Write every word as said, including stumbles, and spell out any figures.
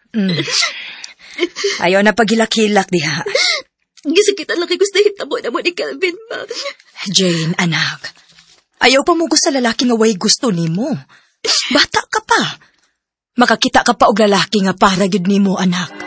Mm. Ayaw na pagilak-hilak diha. Gisakit ang laki gusto hitabo na mo ni Calvin, ma. Jane, anak. Ayaw pa mo sa lalaki nga way gusto nimo. Bata ka pa. Makakita ka pa og lalaki nga para gyud nimo, anak.